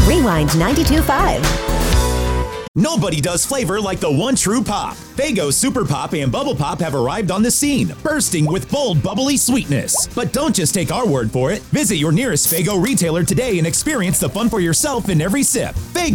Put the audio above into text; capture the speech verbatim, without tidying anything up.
Rewind ninety-two point five. Nobody does flavor like the one true pop. Faygo Super Pop and Bubble Pop have arrived on the scene, bursting with bold, bubbly sweetness. But don't just take our word for it. Visit your nearest Faygo retailer today and experience the fun for yourself in every sip. Faygo.